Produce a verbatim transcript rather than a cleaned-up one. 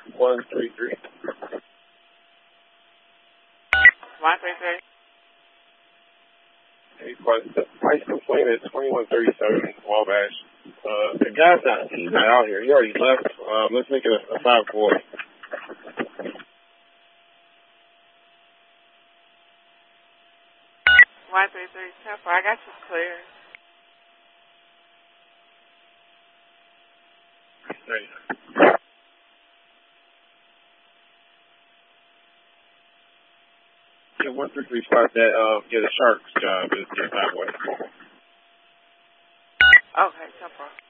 one three three. one three three. Hey, the price complaint at twenty-one thirty-seven Wabash. Uh, the guy's not, he's not out here. He already left. Um, let's make it a, a five four. one three three, ten four. I got you clear. Thanks. Yeah, one three three five. That uh, yeah, the Sharks job is just not what. Okay, ten four.